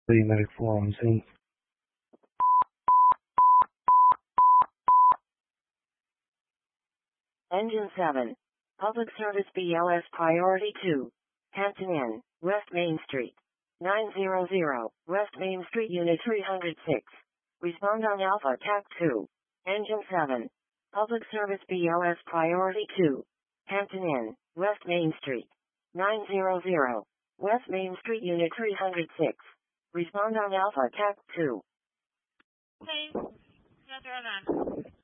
Medic 4 on scene. Engine 7. Public Service BLS Priority 2. Hampton Inn, West Main Street. 900, West Main Street Unit 306. Respond on Alpha TAC 2. Engine 7. Public Service BLS Priority 2. Hampton Inn, West Main Street. 900, West Main Street Unit 306. Respond on Alpha TAC 2. Hey, nothing on.